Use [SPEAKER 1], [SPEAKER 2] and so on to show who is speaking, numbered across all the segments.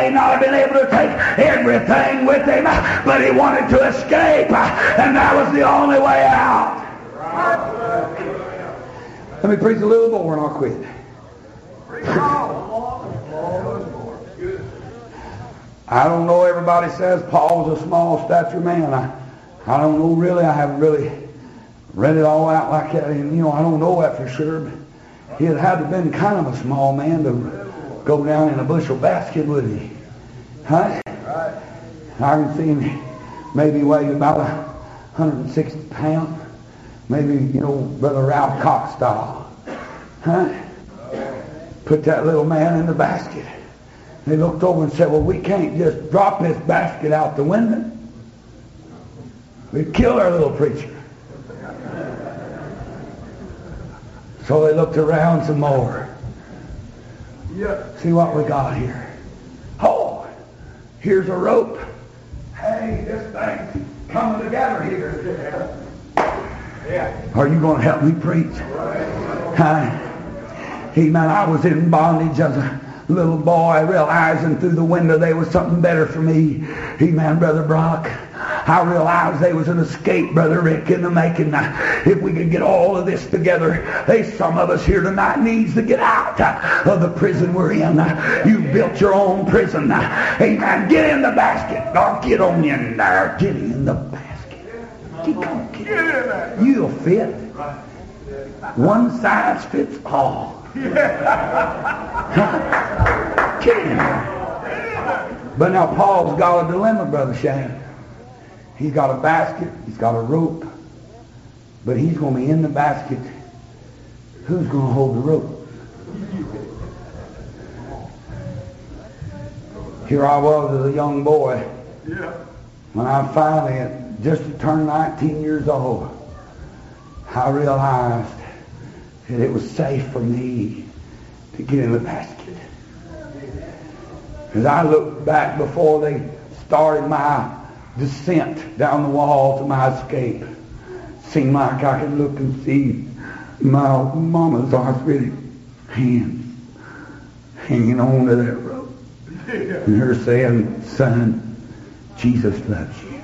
[SPEAKER 1] may not have been able to take everything with him, but he wanted to escape, and that was the only way out. Let me preach a little more and I'll quit. I don't know, everybody says Paul was a small stature man. I don't know really. I haven't really read it all out like that. And, I don't know that for sure. But he had to have been kind of a small man to go down in a bushel basket, would he? Huh? I can see him maybe weighed about 160 pounds. Maybe, Brother Ralph Cox style. Huh? Put that little man in the basket. They looked over and said, well, we can't just drop this basket out the window. We'd kill our little preacher. So they looked around some more. See what we got here. Oh, here's a rope. Hey, this thing's coming together here. Are you going to help me preach? Amen. I was in bondage as a little boy, realizing through the window there was something better for me. Amen, Brother Brock. I realized there was an escape, Brother Rick, in the making. If we could get all of this together, there's some of us here tonight needs to get out of the prison we're in. You built your own prison. Amen. Get in the basket. Or get on in there. Get in the basket. Get in. You'll fit. One size fits all. Get in there. But now Paul's got a dilemma, Brother Shane. He's got a basket, he's got a rope, but he's going to be in the basket. Who's going to hold the rope? Here I was as a young boy. When I finally, just turned 19 years old, I realized that it was safe for me to get in the basket. As I looked back before they started my descent down the wall to my escape, seemed like I could look and see my mama's arthritic hands hanging on to that rope, and her saying, "Son, Jesus loves you."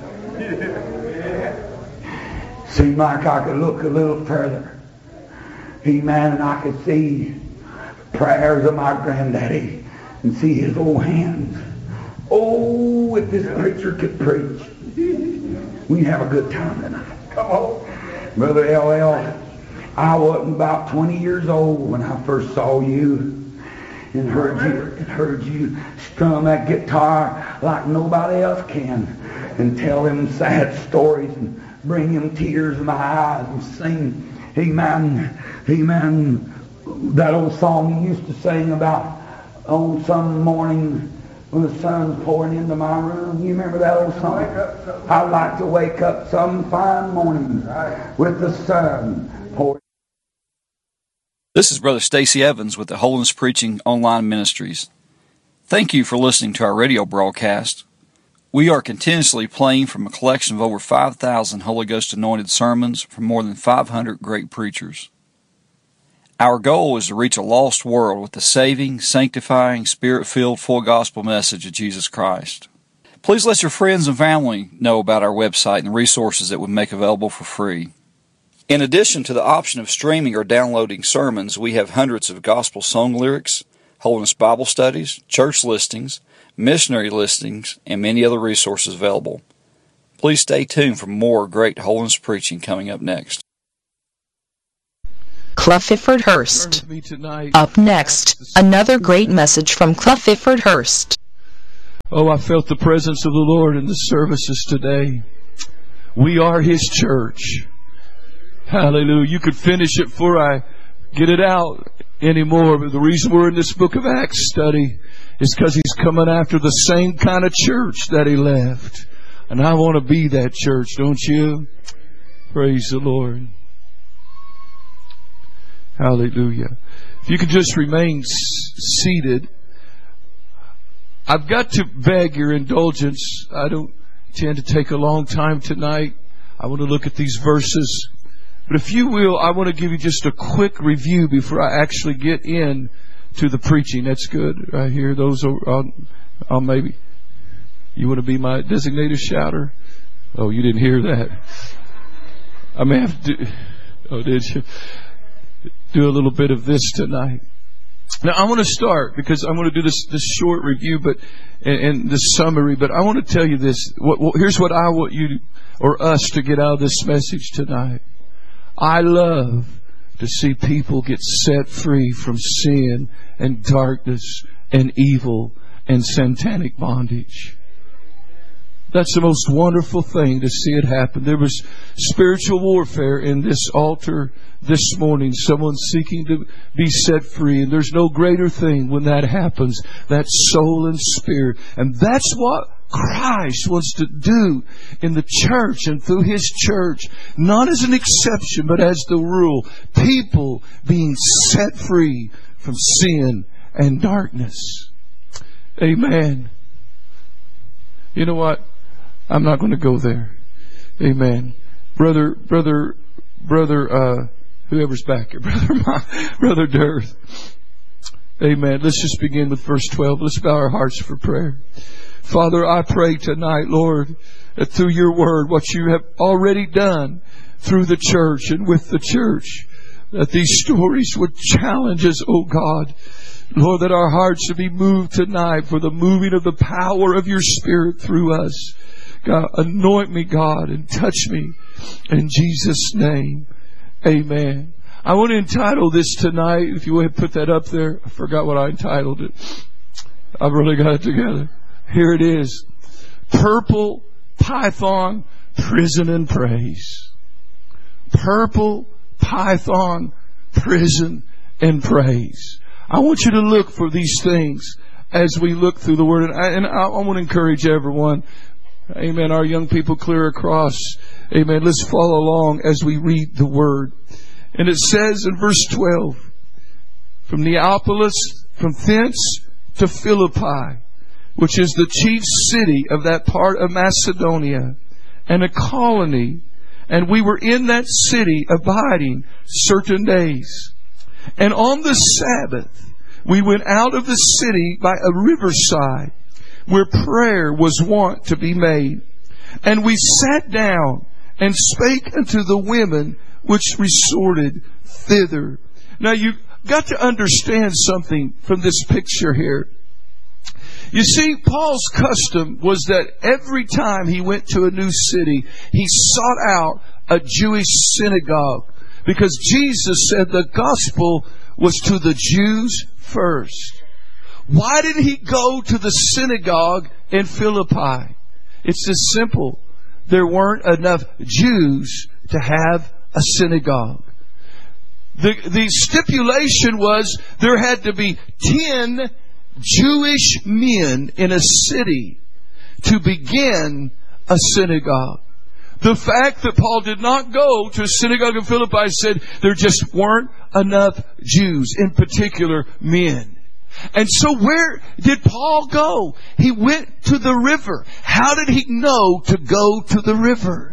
[SPEAKER 1] Seemed like I could look a little further, amen, and I could see prayers of my granddaddy and see his old hands. Oh, if this preacher could preach, we'd have a good time tonight. Come on. Brother L.L., I wasn't about 20 years old when I first saw you and heard you strum that guitar like nobody else can and tell them sad stories and bring them tears in my eyes and sing, amen, amen, that old song you used to sing about on some morning when the sun's pouring into my room. You remember that old song? I'd like to wake up some fine morning with the sun pouring.
[SPEAKER 2] This is Brother Stacy Evans with the Holiness Preaching Online Ministries. Thank you for listening to our radio broadcast. We are continuously playing from a collection of over 5,000 Holy Ghost anointed sermons from more than 500 great preachers. Our goal is to reach a lost world with the saving, sanctifying, Spirit-filled, full gospel message of Jesus Christ. Please let your friends and family know about our website and the resources that we make available for free. In addition to the option of streaming or downloading sermons, we have hundreds of gospel song lyrics, Holiness Bible studies, church listings, missionary listings, and many other resources available. Please stay tuned for more great holiness preaching coming up next.
[SPEAKER 3] Clifford Hurst. Up next, another great message from Clifford Hurst.
[SPEAKER 4] Oh, I felt the presence of the Lord in the services today. We are His church. Hallelujah. You could finish it before I get it out anymore. But the reason we're in this book of Acts study is because He's coming after the same kind of church that He left. And I want to be that church, don't you? Praise the Lord. Hallelujah. If you could just remain seated. I've got to beg your indulgence. I don't intend to take a long time tonight. I want to look at these verses. But if you will, I want to give you just a quick review before I actually get in to the preaching. That's good right here. Those are Oh, maybe. You want to be my designated shouter? Oh, you didn't hear that. I may have to do... Oh, did you? Do a little bit of this tonight. Now, I want to start because I'm going to do this short review, and this summary. But I want to tell you this. Here's what I want you or us to get out of this message tonight. I love to see people get set free from sin and darkness and evil and satanic bondage. That's the most wonderful thing to see it happen. There was spiritual warfare in this altar this morning. Someone seeking to be set free. And there's no greater thing when that happens. That's soul and spirit. And that's what Christ wants to do in the church and through His church. Not as an exception, but as the rule. People being set free from sin and darkness. Amen. You know what? I'm not going to go there. Amen. Brother, whoever's back here, Brother Dirth. Amen. Let's just begin with verse 12. Let's bow our hearts for prayer. Father, I pray tonight, Lord, that through your word, what you have already done through the church and with the church, that these stories would challenge us, oh God. Lord, that our hearts should be moved tonight for the moving of the power of your Spirit through us. God, anoint me, God, and touch me in Jesus' name. Amen. I want to entitle this tonight, if you would put that up there. I forgot what I entitled it. I've really got it together. Here it is. Purple Python Prison and Praise. Purple Python Prison and Praise. I want you to look for these things as we look through the Word. And I want to encourage everyone. Amen. Our young people clear across. Amen. Let's follow along as we read the Word. And it says in verse 12, from Neapolis, from thence to Philippi, which is the chief city of that part of Macedonia, and a colony. And we were in that city abiding certain days. And on the Sabbath, we went out of the city by a riverside, where prayer was wont to be made. And we sat down and spake unto the women which resorted thither. Now you've got to understand something from this picture here. You see, Paul's custom was that every time he went to a new city, he sought out a Jewish synagogue. Because Jesus said the gospel was to the Jews first. Why did he go to the synagogue in Philippi? It's just simple. There weren't enough Jews to have a synagogue. The stipulation was there had to be 10 Jewish men in a city to begin a synagogue. The fact that Paul did not go to a synagogue in Philippi said there just weren't enough Jews, in particular men. And so where did Paul go? He went to the river. How did he know to go to the river?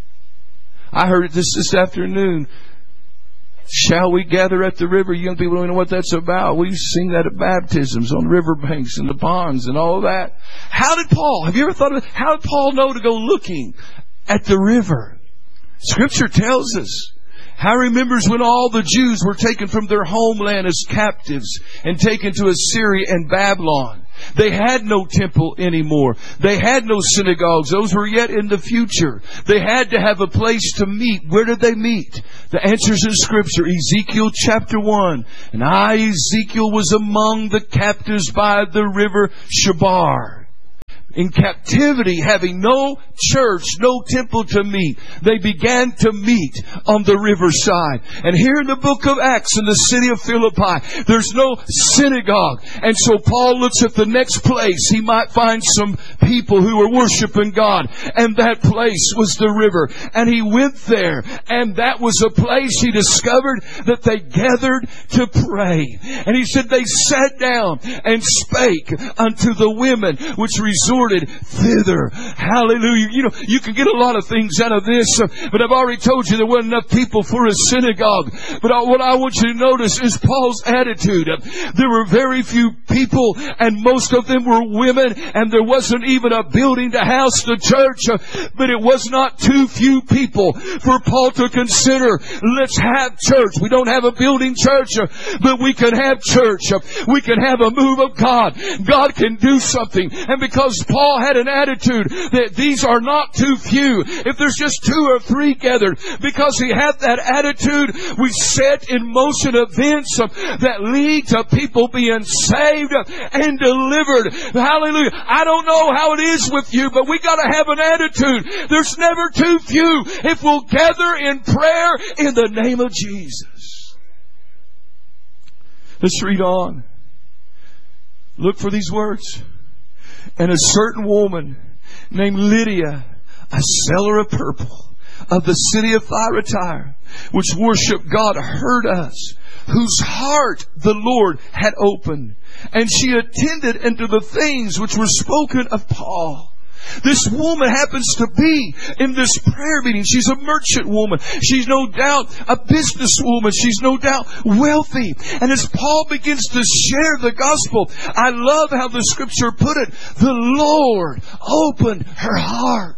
[SPEAKER 4] I heard it this afternoon. Shall we gather at the river? Young people don't know what that's about. We sing that at baptisms on riverbanks and the ponds and all that. How did Paul, have you ever thought of it? How did Paul know to go looking at the river? Scripture tells us. How he remembers when all the Jews were taken from their homeland as captives and taken to Assyria and Babylon. They had no temple anymore. They had no synagogues. Those were yet in the future. They had to have a place to meet. Where did they meet? The answer's in Scripture. Ezekiel chapter 1. And Ezekiel, was among the captives by the river Chebar. In captivity, having no church, no temple to meet, they began to meet on the riverside. And here in the book of Acts, in the city of Philippi, there's no synagogue. And so Paul looks at the next place he might find some people who were worshiping God. And that place was the river. And he went there, and that was a place he discovered that they gathered to pray. And he said they sat down and spake unto the women which resorted thither. Hallelujah. You know, you can get a lot of things out of this, but I've already told you there wasn't enough people for a synagogue. But what I want you to notice is Paul's attitude. There were very few people, and most of them were women, and there wasn't even a building to house the church. But it was not too few people for Paul to consider, let's have church. We don't have a building church, but we can have church. We can have a move of God. God can do something. And because Paul had an attitude that these are not too few, if there's just 2 or 3 gathered, because he had that attitude, we set in motion events that lead to people being saved and delivered. Hallelujah. I don't know how it is with you, but we got to have an attitude. There's never too few if we'll gather in prayer in the name of Jesus. Let's read on. Look for these words. And a certain woman named Lydia, a seller of purple, of the city of Thyatira, which worshiped God, heard us, whose heart the Lord had opened. And she attended unto the things which were spoken of Paul. This woman happens to be in this prayer meeting. She's a merchant woman. She's no doubt a businesswoman. She's no doubt wealthy. And as Paul begins to share the gospel, I love how the scripture put it. The Lord opened her heart.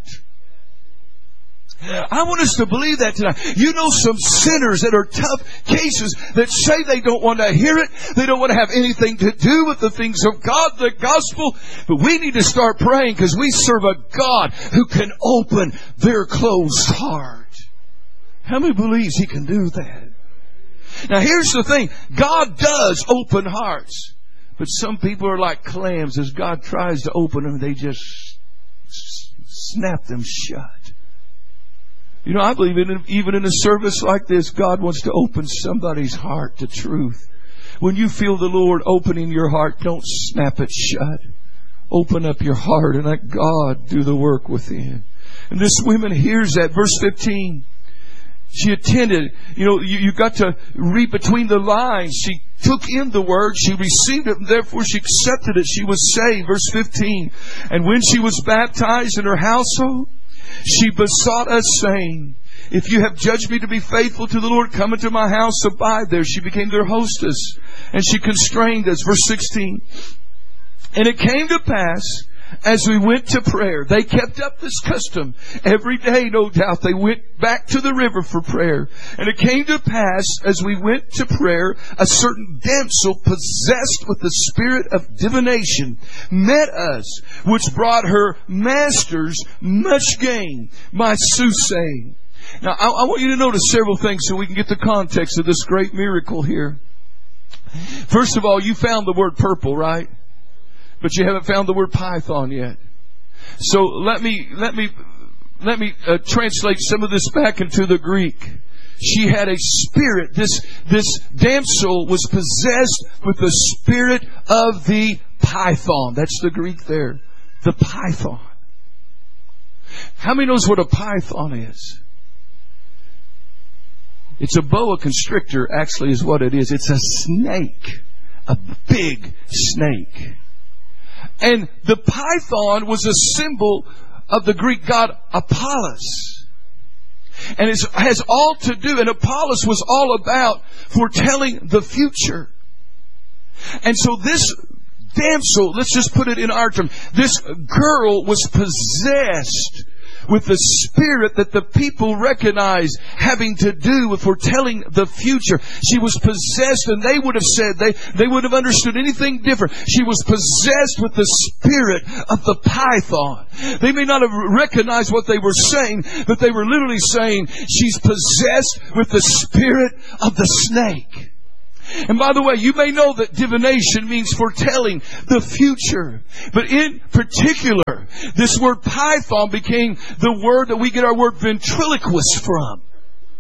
[SPEAKER 4] I want us to believe that tonight. You know some sinners that are tough cases that say they don't want to hear it. They don't want to have anything to do with the things of God, the gospel. But we need to start praying because we serve a God who can open their closed heart. How many believes He can do that? Now here's the thing. God does open hearts. But some people are like clams. As God tries to open them, they just snap them shut. You know, I believe even in a service like this, God wants to open somebody's heart to truth. When you feel the Lord opening your heart, don't snap it shut. Open up your heart and let God do the work within. And this woman hears that. Verse 15. She attended. You know, you got to read between the lines. She took in the word. She received it. And therefore she accepted it. She was saved. Verse 15. And when she was baptized in her household, she besought us, saying, if you have judged me to be faithful to the Lord, come into my house, abide there. She became their hostess, and she constrained us. Verse 16. And it came to pass, as we went to prayer, they kept up this custom. Every day, no doubt, they went back to the river for prayer. And it came to pass, as we went to prayer, a certain damsel possessed with the spirit of divination met us, which brought her masters much gain by soothsaying. Now, I want you to notice several things so we can get the context of this great miracle here. First of all, you found the word purple, right? But you haven't found the word python yet. So let me translate some of this back into the Greek. She had a spirit. This damsel was possessed with the spirit of the python. That's the Greek there. The python. How many knows what a python is? It's a boa constrictor, actually, is what it is. It's a snake. A big snake. And the python was a symbol of the Greek god Apollos. And it has all to do, and Apollos was all about foretelling the future. And so this damsel, let's just put it in our terms, this girl was possessed with the spirit that the people recognized having to do with foretelling the future. She was possessed, and they would have said, they would have understood anything different. She was possessed with the spirit of the python. They may not have recognized what they were saying, but they were literally saying, she's possessed with the spirit of the snake. And by the way, you may know that divination means foretelling the future. But in particular, this word python became the word that we get our word ventriloquist from.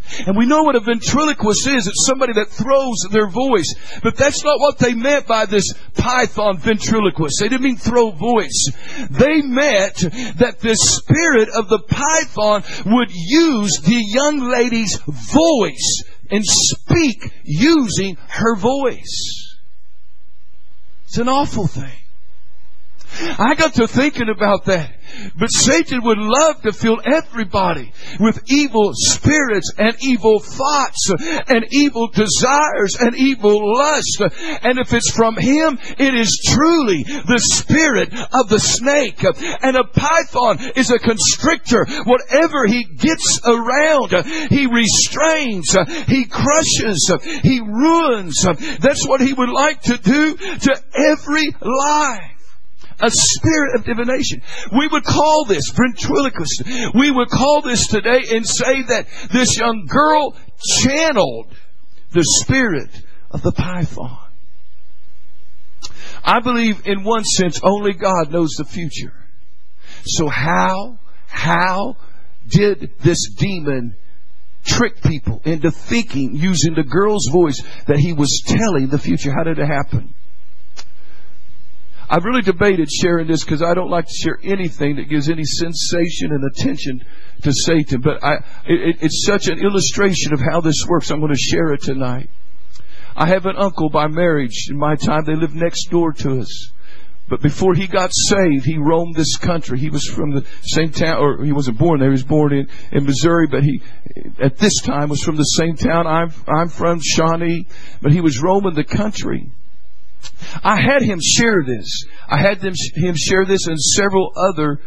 [SPEAKER 4] And we know what a ventriloquist is. It's somebody that throws their voice. But that's not what they meant by this python ventriloquist. They didn't mean throw voice. They meant that the spirit of the python would use the young lady's voice and speak using her voice. It's an awful thing. I got to thinking about that. But Satan would love to fill everybody with evil spirits and evil thoughts and evil desires and evil lust. And if it's from him, it is truly the spirit of the snake. And a python is a constrictor. Whatever he gets around, he restrains, he crushes, he ruins. That's what he would like to do to every life. A spirit of divination. We would call this ventriloquist. We would call this today and say that this young girl channeled the spirit of the python. I believe in one sense only God knows the future. So how did this demon trick people into thinking using the girl's voice that he was telling the future? How did it happen? I've really debated sharing this because I don't like to share anything that gives any sensation and attention to Satan. But it's such an illustration of how this works. I'm going to share it tonight. I have an uncle by marriage. In my time, they lived next door to us. But before he got saved, he roamed this country. He was from the same town, or he wasn't born there. He was born in Missouri, but he, at this time, was from the same town I'm from, Shawnee. But he was roaming the country. I had him share this. I had him share this and several other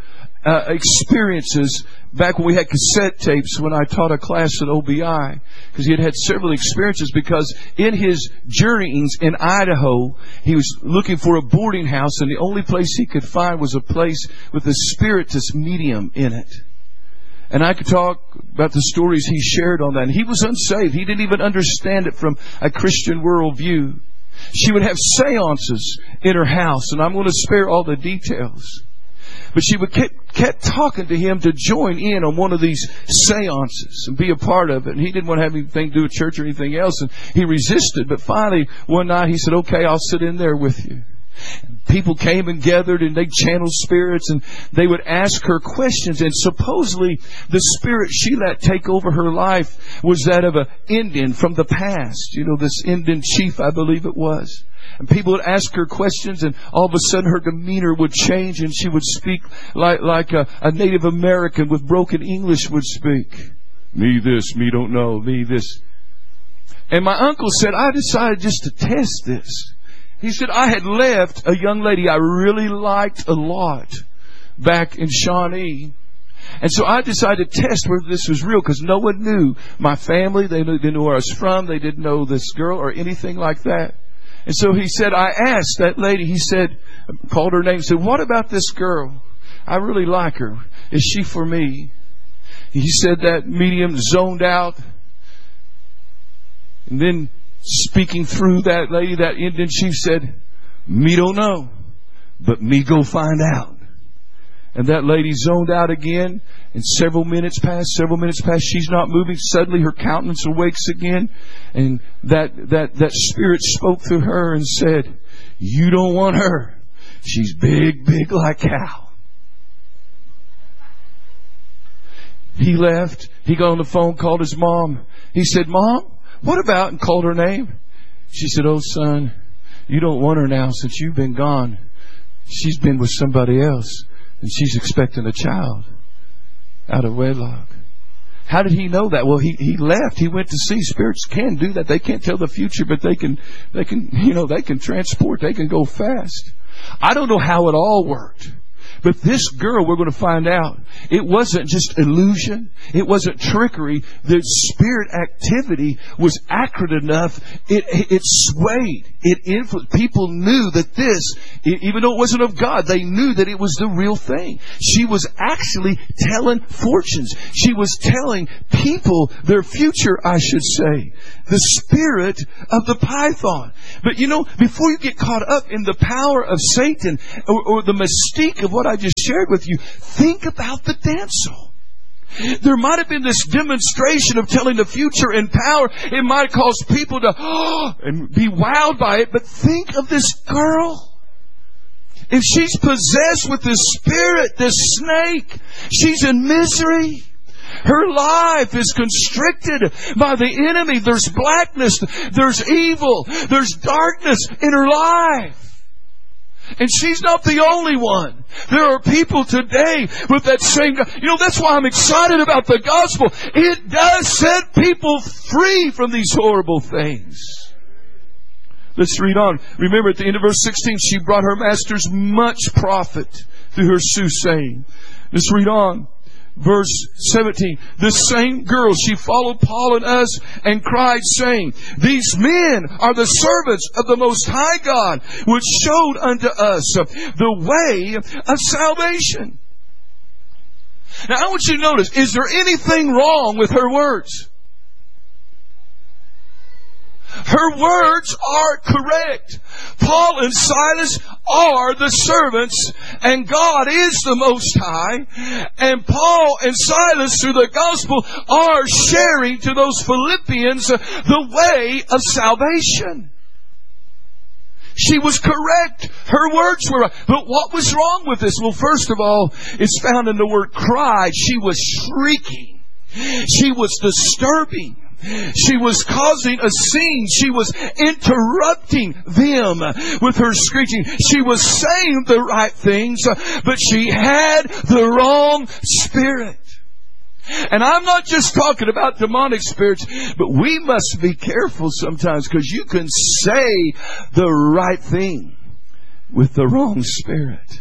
[SPEAKER 4] experiences back when we had cassette tapes when I taught a class at OBI. Because he had several experiences because in his journeyings in Idaho, he was looking for a boarding house and the only place he could find was a place with a spiritist medium in it. And I could talk about the stories he shared on that. And he was unsaved. He didn't even understand it from a Christian worldview. She would have seances in her house, and I'm going to spare all the details. But she would kept talking to him to join in on one of these seances and be a part of it. And he didn't want to have anything to do with church or anything else, and he resisted. But finally, one night he said, "Okay, I'll sit in there with you." People came and gathered and they channeled spirits and they would ask her questions. And supposedly the spirit she let take over her life was that of an Indian from the past. You know, this Indian chief, I believe it was. And people would ask her questions and all of a sudden her demeanor would change and she would speak like a Native American with broken English would speak. Me this, me don't know, me this. And my uncle said, I decided just to test this. He said, I had left a young lady I really liked a lot back in Shawnee. And so I decided to test whether this was real because no one knew my family. They didn't know where I was from. They didn't know this girl or anything like that. And so he said, I asked that lady, he said, called her name, said, what about this girl? I really like her. Is she for me? He said that medium zoned out. And then speaking through that lady, that Indian chief said, me don't know, but me go find out. And that lady zoned out again, and several minutes passed, she's not moving. Suddenly her countenance awakes again, and that spirit spoke through her and said, you don't want her. She's big like cow. He left. He got on the phone, called his mom. He said, Mom, what about? And called her name. She said, oh, son, you don't want her now since you've been gone. She's been with somebody else, and she's expecting a child out of wedlock. How did he know that? Well, he left. He went to see. Spirits can do that. They can't tell the future, but they can transport. They can go fast. I don't know how it all worked. But this girl, we're going to find out, it wasn't just illusion. It wasn't trickery. The spirit activity was accurate enough. It swayed. It influenced. People knew that this, even though it wasn't of God, they knew that it was the real thing. She was actually telling fortunes. She was telling people their future, I should say. The spirit of the python. But you know, before you get caught up in the power of Satan or the mystique of what I just shared with you, think about the damsel. There might have been this demonstration of telling the future in power. It might cause people to and be wowed by it. But think of this girl. If she's possessed with this spirit, this snake, she's in misery. Her life is constricted by the enemy. There's blackness, there's evil, there's darkness in her life. And she's not the only one. There are people today with that same... that's why I'm excited about the gospel. It does set people free from these horrible things. Let's read on. Remember at the end of verse 16, she brought her masters much profit through her soothsaying. Let's read on. Verse 17, the same girl, she followed Paul and us and cried, saying, these men are the servants of the Most High God, which showed unto us the way of salvation. Now I want you to notice, is there anything wrong with her words? Her words are correct. Paul and Silas are the servants, and God is the Most High. And Paul and Silas, through the gospel, are sharing to those Philippians the way of salvation. She was correct. Her words were right. But what was wrong with this? Well, first of all, it's found in the word cried. She was shrieking. She was disturbing. She was causing a scene. She was interrupting them with her screeching. She was saying the right things, but she had the wrong spirit. And I'm not just talking about demonic spirits, but we must be careful sometimes, because you can say the right thing with the wrong spirit.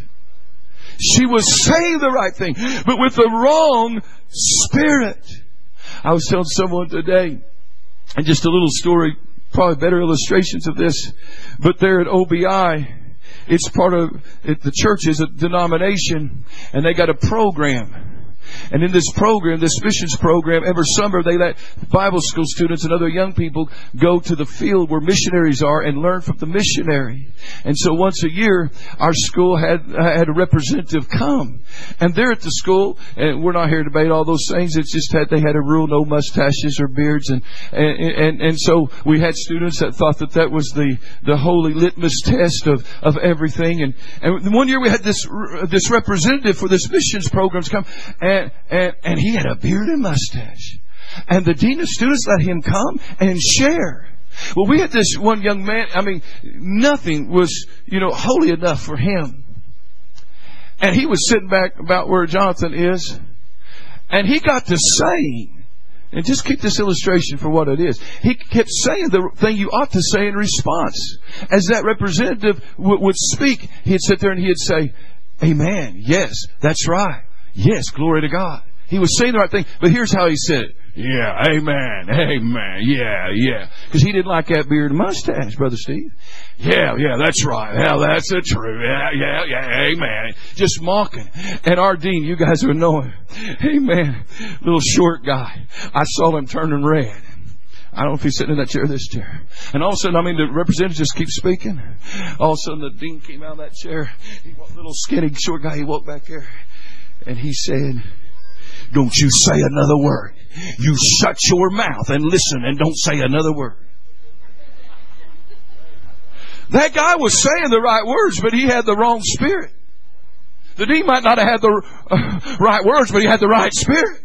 [SPEAKER 4] She was saying the right thing, but with the wrong spirit. I was telling someone today, and just a little story, probably better illustrations of this, but there at OBI, it's part of the church is a denomination, and they got a program. And in this program, this missions program, every summer they let Bible school students and other young people go to the field where missionaries are and learn from the missionary. And so once a year, our school had a representative come. And they're at the school, and we're not here to debate all those things. It's just they had a rule, no mustaches or beards. And so we had students that thought that was the holy litmus test of everything. And one year we had this representative for this missions program come, and he had a beard and mustache. And the dean of students let him come and share. Well, we had this one young man, nothing was, holy enough for him. And he was sitting back about where Jonathan is. And he got to saying, and just keep this illustration for what it is. He kept saying the thing you ought to say in response. As that representative would speak, he'd sit there and he'd say, amen, yes, that's right. Yes, glory to God. He was saying the right thing, but here's how he said it. Yeah, amen, yeah. Because he didn't like that beard and mustache, Brother Steve. Yeah, that's right. Yeah, that's the truth. Yeah, amen. Just mocking. And our dean, you guys are knowing. Amen. Little short guy. I saw him turning red. I don't know if he's sitting in that chair or this chair. And all of a sudden, the representative just keeps speaking. All of a sudden, the dean came out of that chair. He was a little skinny, short guy. He walked back there. And he said, don't you say another word. You shut your mouth and listen and don't say another word. That guy was saying the right words, but he had the wrong spirit. The dean might not have had the right words, but he had the right spirit.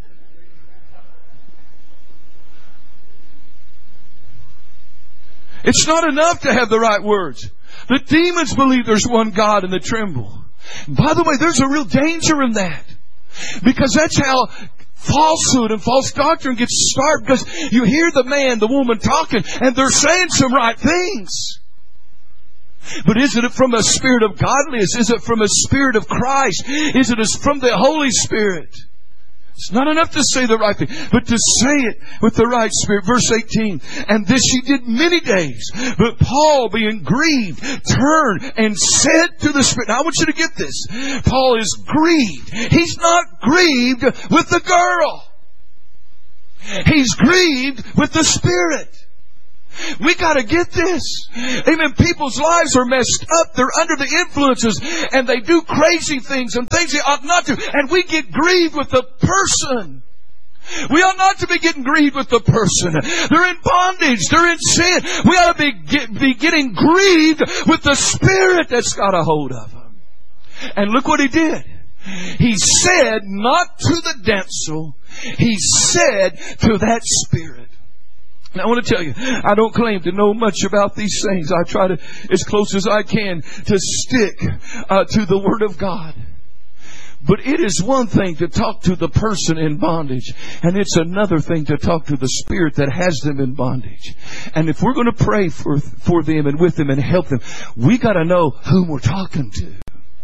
[SPEAKER 4] It's not enough to have the right words. The demons believe there's one God and they tremble. By the way, there's a real danger in that. Because that's how falsehood and false doctrine gets started. Because you hear the man, the woman talking, and they're saying some right things. But isn't it from a spirit of godliness? Is it from a spirit of Christ? Is it from the Holy Spirit? It's not enough to say the right thing, but to say it with the right spirit. Verse 18, and this she did many days. But Paul, being grieved, turned and said to the Spirit. Now I want you to get this. Paul is grieved. He's not grieved with the girl. He's grieved with the Spirit. We got to get this. Amen. People's lives are messed up. They're under the influences and they do crazy things and things they ought not to. And we get grieved with the person. We ought not to be getting grieved with the person. They're in bondage. They're in sin. We ought to be getting grieved with the spirit that's got a hold of them. And look what he did. He said not to the damsel. He said to that spirit. Now I want to tell you, I don't claim to know much about these things. I try to, as close as I can, to stick to the Word of God. But it is one thing to talk to the person in bondage, and it's another thing to talk to the spirit that has them in bondage. And if we're going to pray for them and with them and help them, we got to know whom we're talking to.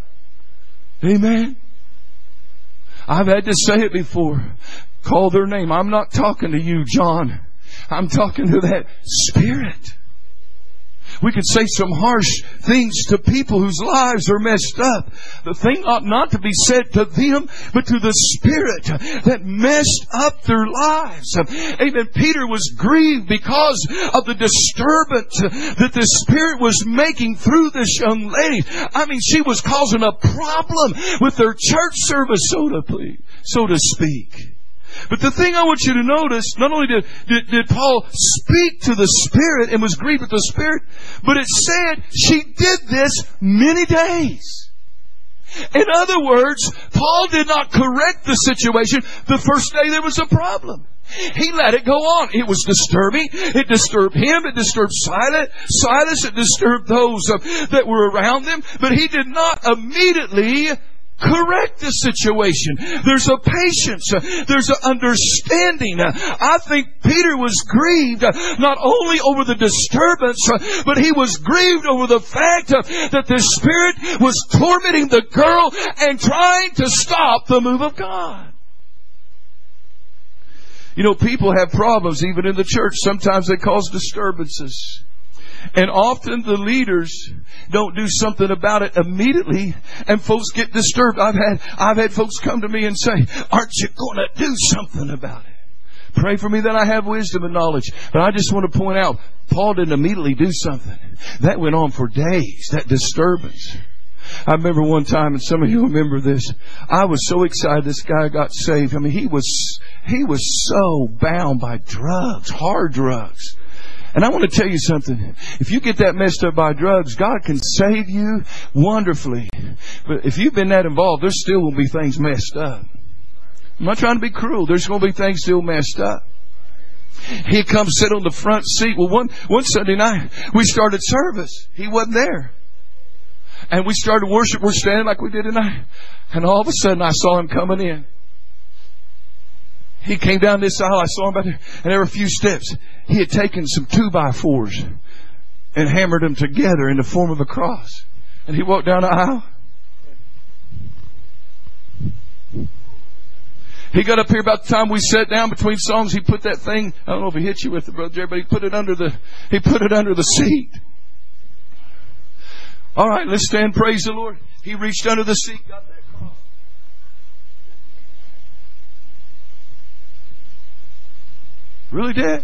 [SPEAKER 4] Amen? I've had to say it before. Call their name. I'm not talking to you, John. I'm talking to that spirit. We could say some harsh things to people whose lives are messed up. The thing ought not to be said to them, but to the spirit that messed up their lives. Amen. Peter was grieved because of the disturbance that the spirit was making through this young lady. I mean, she was causing a problem with their church service, so to speak. But the thing I want you to notice, not only did Paul speak to the Spirit and was grieved with the Spirit, but it said she did this many days. In other words, Paul did not correct the situation the first day there was a problem. He let it go on. It was disturbing. It disturbed him. It disturbed Silas. It disturbed those that were around them. But he did not immediately correct the situation. There's a patience. There's an understanding. I think Peter was grieved not only over the disturbance, but he was grieved over the fact that the Spirit was tormenting the girl and trying to stop the move of God. You know, people have problems even in the church. Sometimes they cause disturbances. And often the leaders don't do something about it immediately, and folks get disturbed. I've had folks come to me and say, "Aren't you going to do something about it?" Pray for me that I have wisdom and knowledge. But I just want to point out, Paul didn't immediately do something. That went on for days, that disturbance. I remember one time, and some of you remember this, I was so excited this guy got saved. I mean, he was so bound by drugs, hard drugs. And I want to tell you something. If you get that messed up by drugs, God can save you wonderfully. But if you've been that involved, there still will be things messed up. I'm not trying to be cruel. There's going to be things still messed up. He comes sit on the front seat. Well, one Sunday night, we started service. He wasn't there. And we started worship. We're standing like we did tonight. And all of a sudden, I saw him coming in. He came down this aisle. I saw him back there. And there were a few steps. He had taken some 2x4s and hammered them together in the form of a cross. And he walked down the aisle. He got up here about the time we sat down between songs. He put that thing, I don't know if he hit you with it, Brother Jerry, but he put it under the seat. All right, let's stand. Praise the Lord. He reached under the seat, got that cross. Really did.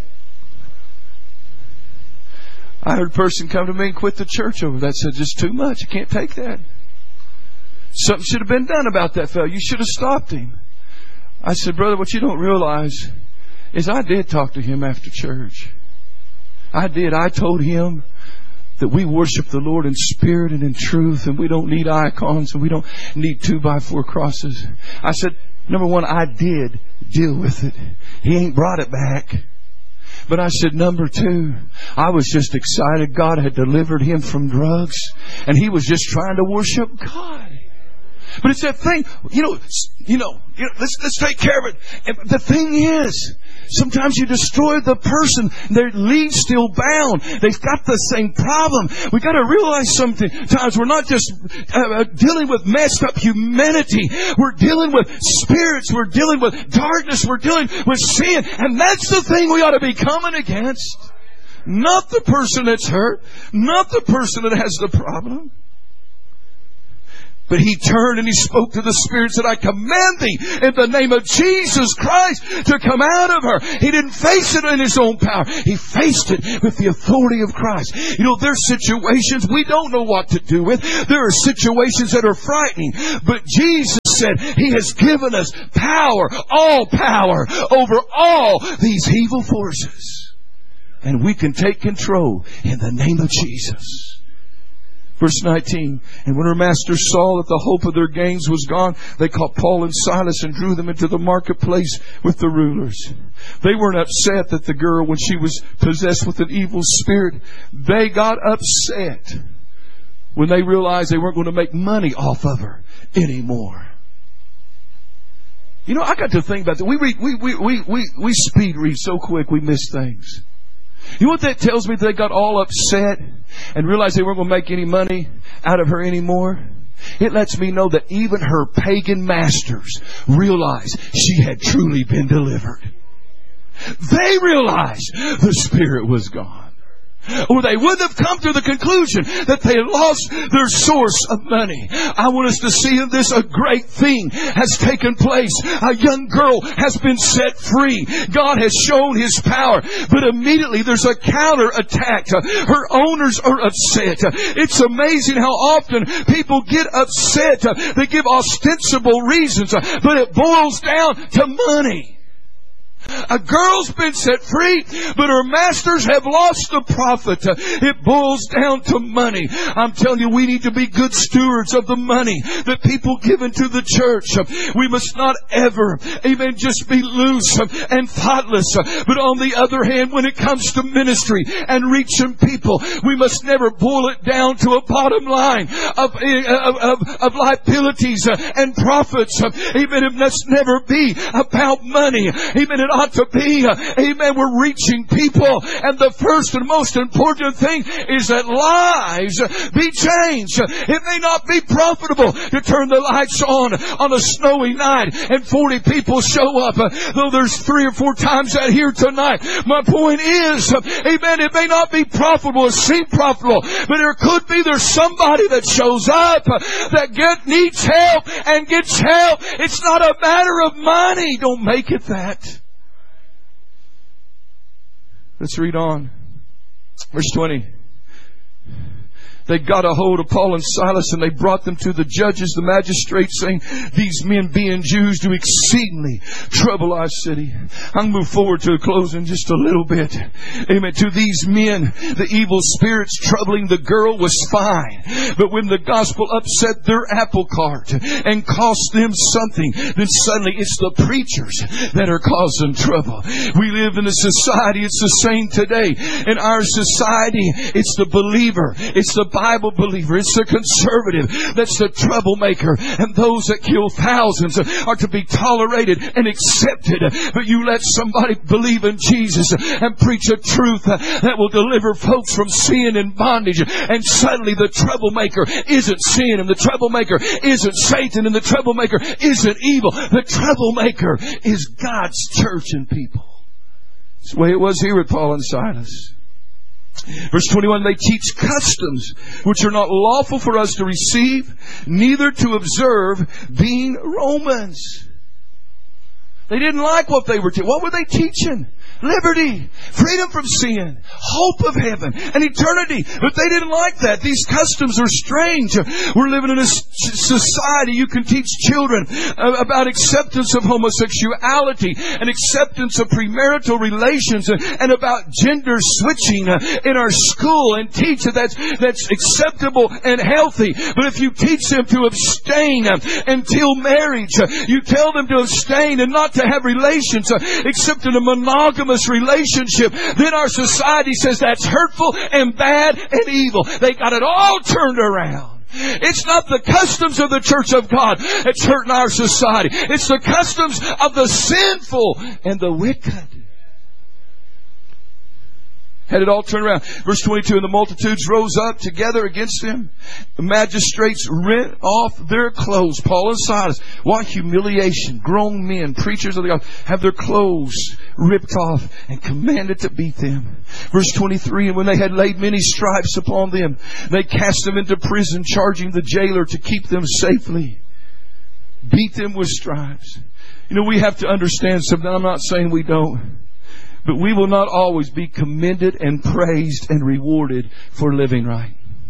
[SPEAKER 4] I heard a person come to me and quit the church over that. Said, just too much. I can't take that. Something should have been done about that fellow. You should have stopped him. I said, brother, what you don't realize is I did talk to him after church. I did. I told him that we worship the Lord in spirit and in truth, and we don't need icons, and we don't need 2x4 crosses. I said, number one, I did deal with it. He ain't brought it back. But I said, number two, I was just excited. God had delivered him from drugs, and he was just trying to worship God. But it's that thing, let's take care of it. And the thing is, sometimes you destroy the person. Their lead's still bound. They've got the same problem. We've got to realize sometimes we're not just dealing with messed up humanity. We're dealing with spirits. We're dealing with darkness. We're dealing with sin. And that's the thing we ought to be coming against. Not the person that's hurt. Not the person that has the problem. But he turned and he spoke to the spirit and said, I command thee in the name of Jesus Christ to come out of her. He didn't face it in his own power. He faced it with the authority of Christ. You know, there's situations we don't know what to do with. There are situations that are frightening. But Jesus said he has given us power over all these evil forces. And we can take control in the name of Jesus. Verse 19, and when her masters saw that the hope of their gains was gone, they caught Paul and Silas and drew them into the marketplace with the rulers. They weren't upset that the girl, when she was possessed with an evil spirit, they got upset when they realized they weren't going to make money off of her anymore. You know, I got to think about that. We speed read so quick we miss things. You know what that tells me? They got all upset and realized they weren't going to make any money out of her anymore. It lets me know that even her pagan masters realized she had truly been delivered. They realized the spirit was gone. Or they wouldn't have come to the conclusion that they had lost their source of money. I want us to see in this a great thing has taken place. A young girl has been set free. God has shown His power. But immediately there's a counter attack. Her owners are upset. It's amazing how often people get upset. They give ostensible reasons. But it boils down to money. A girl's been set free, but her masters have lost the profit. It boils down to money. I'm telling you, we need to be good stewards of the money that people give into the church. We must not ever, amen, just be loose and thoughtless. But on the other hand, when it comes to ministry and reaching people, we must never boil it down to a bottom line of liabilities and profits. Amen. It must never be about money. Amen. It ought to be, amen, we're reaching people. And the first and most important thing is that lives be changed. It may not be profitable to turn the lights on a snowy night and 40 people show up, though there's 3 or 4 times that here tonight. My point is, amen, it may not be profitable or seem profitable, but there's somebody that shows up that needs help and gets help. It's not a matter of money. Don't make it that. Let's read on. Verse 20. They got a hold of Paul and Silas and they brought them to the judges, the magistrates, saying, these men being Jews do exceedingly trouble our city. I'll move forward to a close in just a little bit. Amen. To these men, the evil spirits troubling the girl was fine. But when the gospel upset their apple cart and cost them something, then suddenly it's the preachers that are causing trouble. We live in a society, it's the same today. In our society, it's the believer. It's the Bible believer. It's the conservative that's the troublemaker. And those that kill thousands are to be tolerated and accepted. But you let somebody believe in Jesus and preach a truth that will deliver folks from sin and bondage. And suddenly the troublemaker isn't sin, and the troublemaker isn't Satan, and the troublemaker isn't evil. The troublemaker is God's church and people. That's the way it was here with Paul and Silas. Verse 21, they teach customs which are not lawful for us to receive, neither to observe, being Romans. They didn't like what they were teaching. What were they teaching? Liberty, freedom from sin, hope of heaven, and eternity. But they didn't like that. These customs are strange. We're living in a society. You can teach children about acceptance of homosexuality and acceptance of premarital relations and about gender switching in our school and teach that that's acceptable and healthy. But if you teach them to abstain until marriage, you tell them to abstain and not to have relations except in a monogamous relationship, then our society says that's hurtful and bad and evil. They got it all turned around. It's not the customs of the church of God that's hurting our society. It's the customs of the sinful and the wicked. Had it all turned around. Verse 22, and the multitudes rose up together against him. The magistrates rent off their clothes. Paul and Silas. What humiliation. Grown men, preachers of the gospel, have their clothes ripped off and commanded to beat them. Verse 23, and when they had laid many stripes upon them, they cast them into prison, charging the jailer to keep them safely. Beat them with stripes. You know, we have to understand something. I'm not saying we don't. But we will not always be commended and praised and rewarded for living right.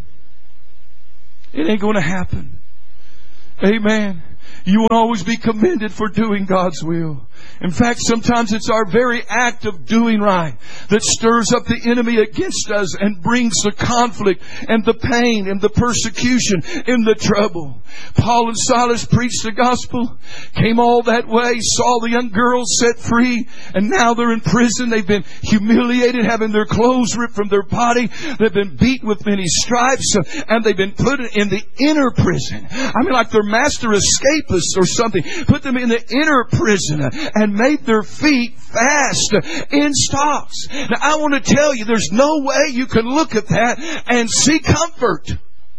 [SPEAKER 4] It ain't going to happen. Amen. You won't always be commended for doing God's will. In fact, sometimes it's our very act of doing right that stirs up the enemy against us and brings the conflict and the pain and the persecution and the trouble. Paul and Silas preached the gospel, came all that way, saw the young girls set free, and now they're in prison. They've been humiliated, having their clothes ripped from their body. They've been beat with many stripes, and they've been put in the inner prison. I mean, like they're master escapists or something. Put them in the inner prison and made their feet fast in stocks. Now, I want to tell you, there's no way you can look at that and see comfort.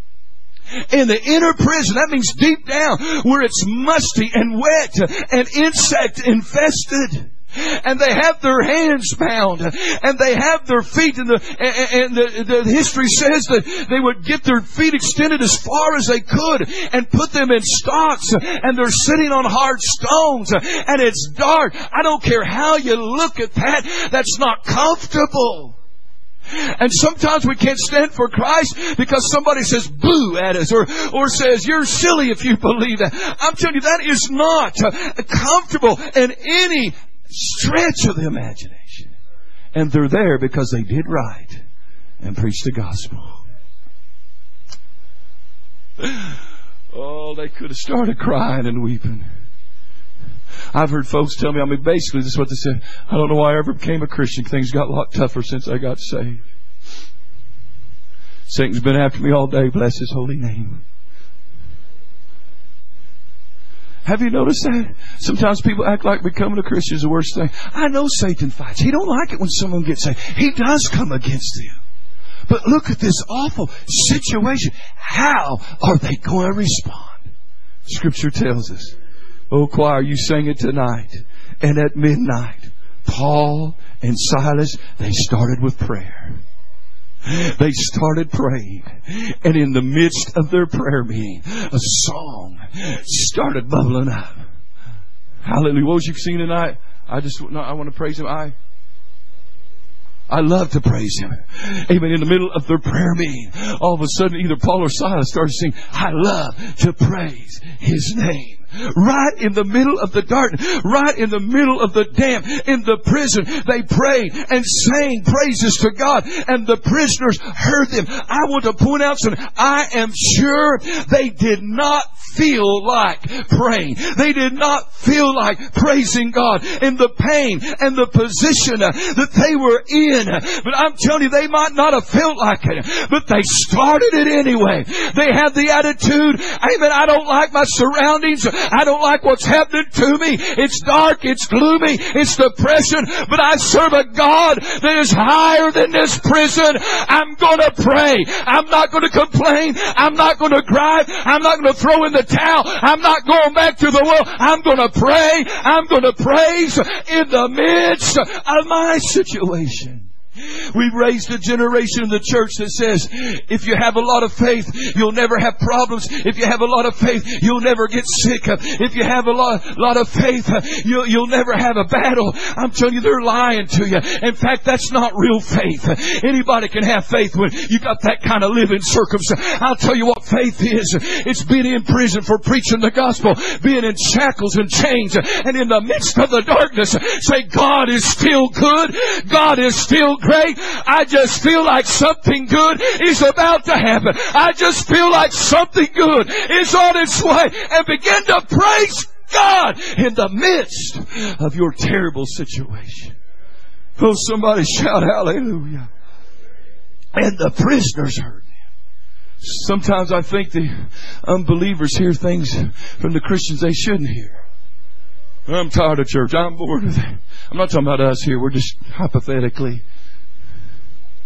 [SPEAKER 4] In the inner prison, that means deep down, where it's musty and wet and insect infested. And they have their hands bound, and they have their feet, and the history says that they would get their feet extended as far as they could and put them in stocks, and they're sitting on hard stones, and it's dark. I don't care how you look at that, that's not comfortable. And sometimes we can't stand for Christ because somebody says boo at us or says you're silly if you believe that. I'm telling you, that is not comfortable in any stretch of the imagination. And they're there because they did right and preached the gospel. Oh, they could have started crying and weeping. I've heard folks tell me, basically this is what they said: I don't know why I ever became a Christian. Things got a lot tougher since I got saved. Satan's been after me all day. Bless his holy name. Have you noticed that? Sometimes people act like becoming a Christian is the worst thing. I know Satan fights. He don't like it when someone gets saved. He does come against them. But look at this awful situation. How are they going to respond? Scripture tells us. Oh, choir, you sang it tonight. And at midnight, Paul and Silas, they started with prayer. They started praying. And in the midst of their prayer meeting, a song started bubbling up. Hallelujah. What was you singing tonight? I want to praise Him. I love to praise Him. Amen. In the middle of their prayer meeting, all of a sudden either Paul or Silas started singing, I love to praise His name. Right in the middle of the darkness, right in the middle of the damp, in the prison, they prayed and sang praises to God, and the prisoners heard them. I want to point out something. I am sure they did not feel like praying. They did not feel like praising God in the pain and the position that they were in. But I'm telling you, they might not have felt like it, but they started it anyway. They had the attitude, amen, I don't like my surroundings. I don't like what's happening to me. It's dark. It's gloomy. It's depression. But I serve a God that is higher than this prison. I'm going to pray. I'm not going to complain. I'm not going to cry. I'm not going to throw in the towel. I'm not going back to the world. I'm going to pray. I'm going to praise in the midst of my situation. We've raised a generation in the church that says, if you have a lot of faith, you'll never have problems. If you have a lot of faith, you'll never get sick. If you have a lot of faith, you'll never have a battle. I'm telling you, they're lying to you. In fact, that's not real faith. Anybody can have faith when you got that kind of living circumstance. I'll tell you what faith is. It's being in prison for preaching the gospel, being in shackles and chains, and in the midst of the darkness, say, God is still good. God is still great. I just feel like something good is about to happen. I just feel like something good is on its way. And begin to praise God in the midst of your terrible situation. Oh, somebody shout hallelujah. And the prisoners heard them. Sometimes I think the unbelievers hear things from the Christians they shouldn't hear. I'm tired of church. I'm bored with it. I'm not talking about us here. We're just hypothetically.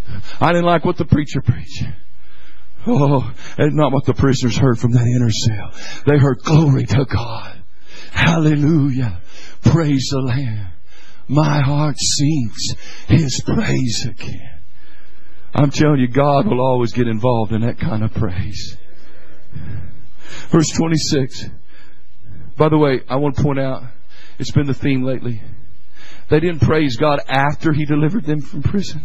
[SPEAKER 4] I didn't like what the preacher preached. Oh, that's not what the prisoners heard from that inner cell. They heard glory to God. Hallelujah. Praise the Lamb. My heart sings His praise again. I'm telling you, God will always get involved in that kind of praise. Verse 26. By the way, I want to point out, it's been the theme lately. They didn't praise God after He delivered them from prison.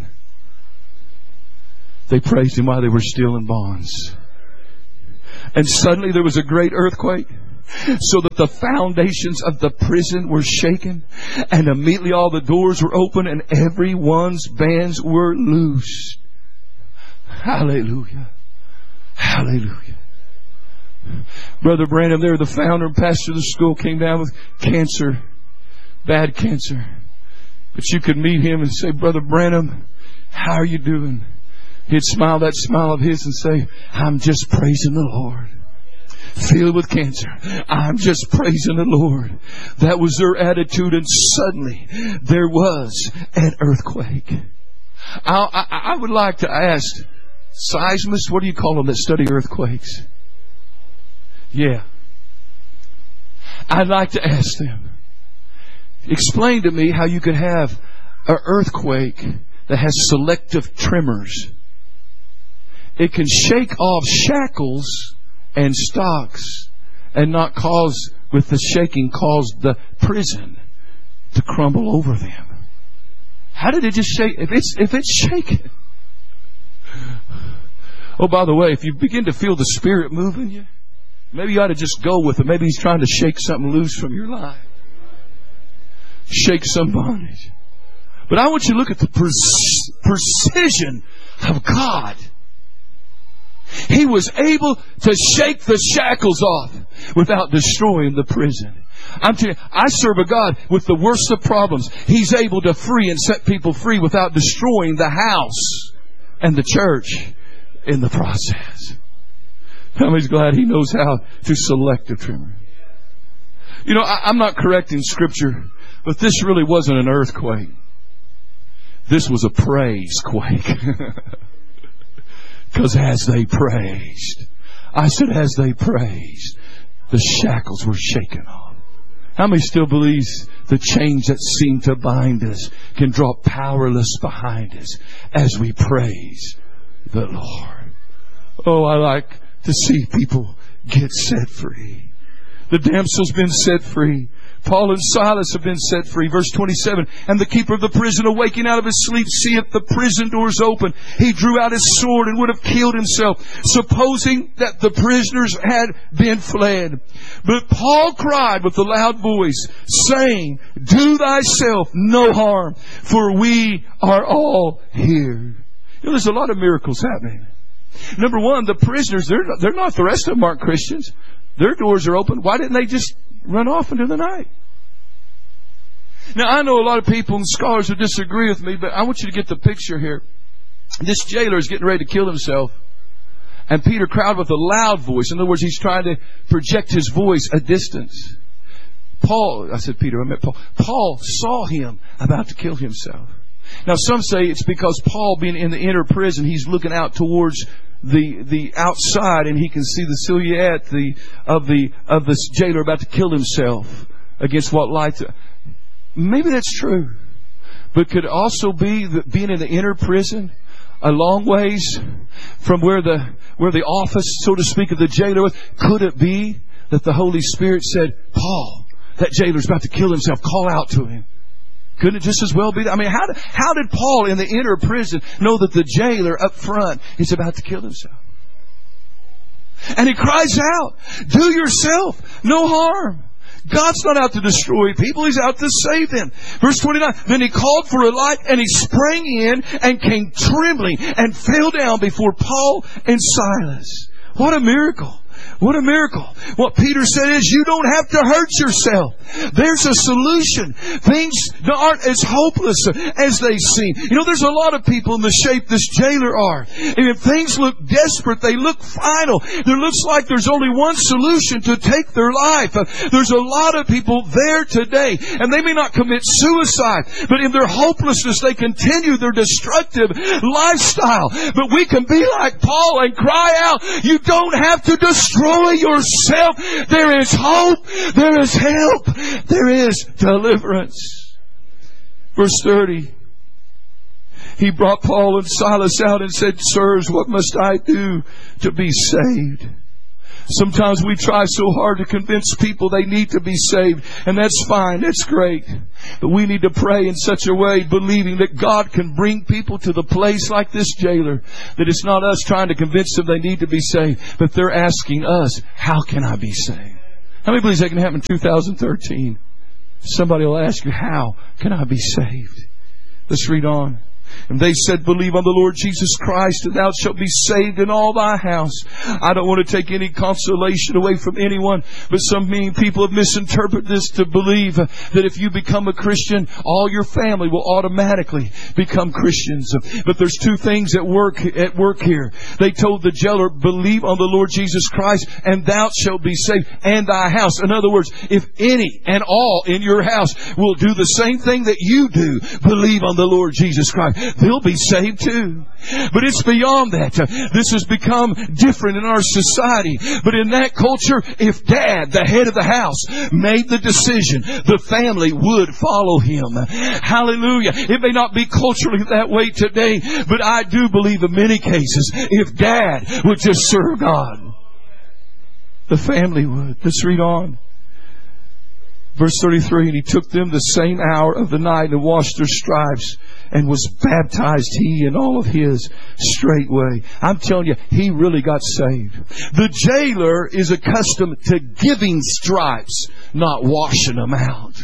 [SPEAKER 4] They praised Him while they were still in bonds. And suddenly there was a great earthquake, so that the foundations of the prison were shaken, and immediately all the doors were open and everyone's bands were loosed. Hallelujah. Hallelujah. Brother Branham there, the founder and pastor of the school, came down with cancer, bad cancer. But you could meet him and say, Brother Branham, how are you doing? He'd smile that smile of his and say, I'm just praising the Lord. Filled with cancer, I'm just praising the Lord. That was their attitude, and suddenly there was an earthquake. I would like to ask seismists, what do you call them that study earthquakes? Yeah. I'd like to ask them, explain to me how you could have an earthquake that has selective tremors. It can shake off shackles and stocks and not cause, with the shaking, cause the prison to crumble over them. How did it just shake? If it's shaking. Oh, by the way, if you begin to feel the Spirit moving you, maybe you ought to just go with it. Maybe He's trying to shake something loose from your life. Shake some bondage. But I want you to look at the precision of God. He was able to shake the shackles off without destroying the prison. I'm telling you, I serve a God with the worst of problems. He's able to free and set people free without destroying the house and the church in the process. How many's glad He knows how to select a tremor? You know, I'm not correcting Scripture, but this really wasn't an earthquake. This was a praise quake. Because as they praised, I said as they praised, the shackles were shaken off. How many still believes the chains that seem to bind us can drop powerless behind us as we praise the Lord? Oh, I like to see people get set free. The damsel's been set free. Paul and Silas have been set free. Verse 27, and the keeper of the prison, awaking out of his sleep, seeth the prison doors open. He drew out his sword and would have killed himself, supposing that the prisoners had been fled. But Paul cried with a loud voice, saying, do thyself no harm, for we are all here. You know, there's a lot of miracles happening. Number one, the prisoners, they're not, the rest of them aren't Christians. Their doors are open. Why didn't they just run off into the night? Now, I know a lot of people and scholars who disagree with me, but I want you to get the picture here. This jailer is getting ready to kill himself. And Peter cried with a loud voice. In other words, he's trying to project his voice a distance. Paul saw him about to kill himself. Now, some say it's because Paul, being in the inner prison, he's looking out towards the outside, and he can see the silhouette of this jailer about to kill himself against what lights. Maybe that's true, but could also be that being in the inner prison, a long ways from where the office, so to speak, of the jailer was. Could it be that the Holy Spirit said, Paul, that jailer's about to kill himself, call out to him? Couldn't it just as well be that? I mean, how did Paul in the inner prison know that the jailer up front is about to kill himself? And he cries out, do yourself no harm. God's not out to destroy people. He's out to save them. Verse 29, then he called for a light, and he sprang in and came trembling and fell down before Paul and Silas. What a miracle. What a miracle. What Peter said is, you don't have to hurt yourself. There's a solution. Things aren't as hopeless as they seem. You know, there's a lot of people in the shape this jailer are. And if things look desperate, they look final. There looks like there's only one solution to take their life. There's a lot of people there today, and they may not commit suicide, but in their hopelessness, they continue their destructive lifestyle. But we can be like Paul and cry out, you don't have to destroy yourself. There is hope. There is help. There is deliverance. Verse 30. He brought Paul and Silas out and said, sirs, what must I do to be saved? Sometimes we try so hard to convince people they need to be saved, and that's fine, that's great. But we need to pray in such a way, believing that God can bring people to the place like this jailer, that it's not us trying to convince them they need to be saved, but they're asking us, how can I be saved? How many believes that can happen in 2013? Somebody will ask you, how can I be saved? Let's read on. And they said, believe on the Lord Jesus Christ, and thou shalt be saved in all thy house. I don't want to take any consolation away from anyone, but some mean people have misinterpreted this to believe that if you become a Christian, all your family will automatically become Christians. But there's two things at work here. They told the jailer, believe on the Lord Jesus Christ, and thou shalt be saved, and thy house. In other words, if any and all in your house will do the same thing that you do, believe on the Lord Jesus Christ, they'll be saved too. But it's beyond that. This has become different in our society. But in that culture, if Dad, the head of the house, made the decision, the family would follow him. Hallelujah. It may not be culturally that way today, but I do believe in many cases, if Dad would just serve God, the family would. Let's read on. Verse 33, and he took them the same hour of the night and washed their stripes and was baptized, he and all of his, straightway. I'm telling you, he really got saved. The jailer is accustomed to giving stripes, not washing them out.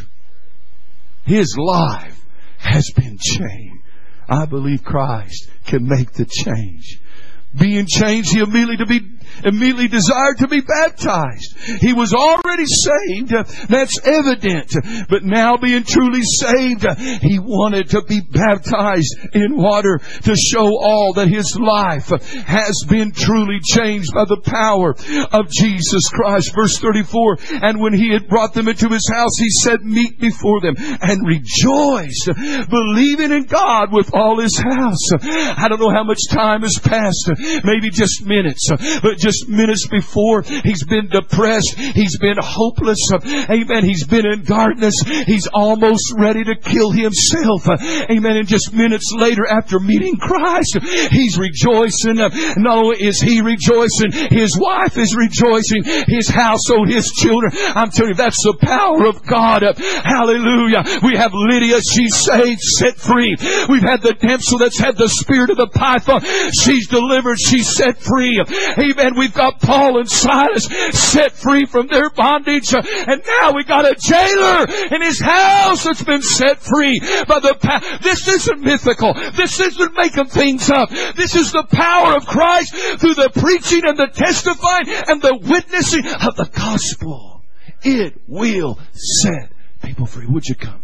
[SPEAKER 4] His life has been changed. I believe Christ can make the change. Being changed, he immediately desired to be baptized. He was already saved. That's evident. But now being truly saved, he wanted to be baptized in water to show all that his life has been truly changed by the power of Jesus Christ. Verse 34, and when he had brought them into his house, he set meat before them and rejoiced, believing in God with all his house. I don't know how much time has passed. Maybe just minutes. But just minutes before, he's been depressed. He's been hopeless. Amen. He's been in darkness. He's almost ready to kill himself. Amen. And just minutes later, after meeting Christ, he's rejoicing. Not only is he rejoicing, his wife is rejoicing, his household, his children. I'm telling you, that's the power of God. Hallelujah. We have Lydia. She's saved, set free. We've had the damsel that's had the spirit of the python. She's delivered. She's set free. Amen. We've got Paul and Silas set free from their bondage. And now we got a jailer in his house that's been set free by the power. This isn't mythical. This isn't making things up. This is the power of Christ through the preaching and the testifying and the witnessing of the gospel. It will set people free. Would you come?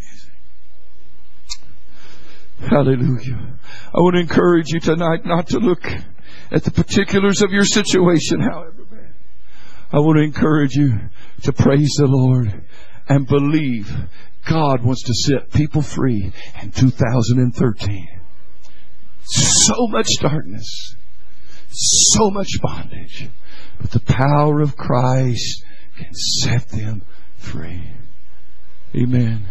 [SPEAKER 4] Hallelujah. I want to encourage you tonight not to look at the particulars of your situation, however bad. I want to encourage you to praise the Lord and believe God wants to set people free in 2013. So much darkness, so much bondage, but the power of Christ can set them free. Amen.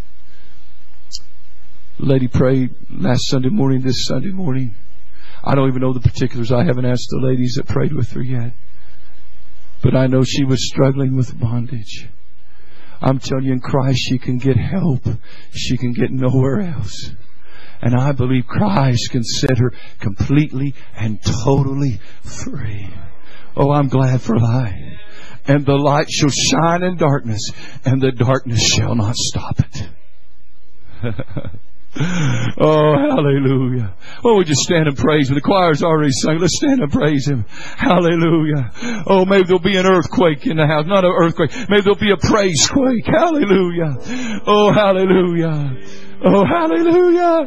[SPEAKER 4] Lady prayed last Sunday morning, this Sunday morning. I don't even know the particulars. I haven't asked the ladies that prayed with her yet. But I know she was struggling with bondage. I'm telling you, in Christ she can get help. She can get nowhere else. And I believe Christ can set her completely and totally free. Oh, I'm glad for light. And the light shall shine in darkness, and the darkness shall not stop it. Oh, hallelujah. Well, we just stand and praise Him. The choir's already sung. Let's stand and praise Him. Hallelujah. Oh, maybe there'll be an earthquake in the house. Not an earthquake. Maybe there'll be a praise quake. Hallelujah. Oh, hallelujah. Oh, hallelujah.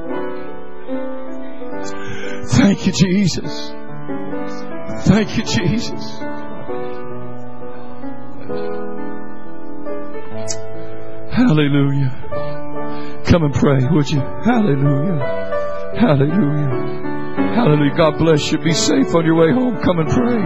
[SPEAKER 4] Thank you, Jesus. Thank you, Jesus. Hallelujah. Come and pray, would you? Hallelujah. Hallelujah. Hallelujah. God bless you. Be safe on your way home. Come and pray.